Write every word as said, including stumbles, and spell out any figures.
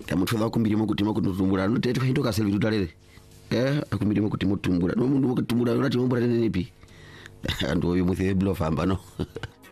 tamutwa kumbirimo kuti makutumbura no tete hindoka selvi tutalere eh akumbirimo kuti mutumbura no mundu mutumbura unati mumbura nenepi ando yo muthi blofamba no